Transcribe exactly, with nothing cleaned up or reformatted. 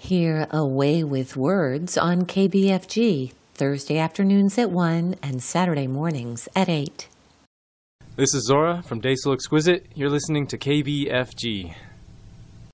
Hear Away with Words on K B F G, Thursday afternoons at one and Saturday mornings at eight. This is Zora from Day Still Exquisite. You're listening to K B F G.